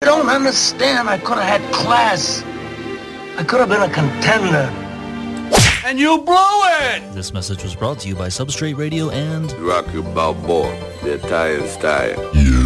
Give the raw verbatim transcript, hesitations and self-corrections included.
don't understand. I could have had class. I could have been a contender. And you blew it! This message was brought to you by Substrate Radio and Rocky Balboa, the Italian style. You.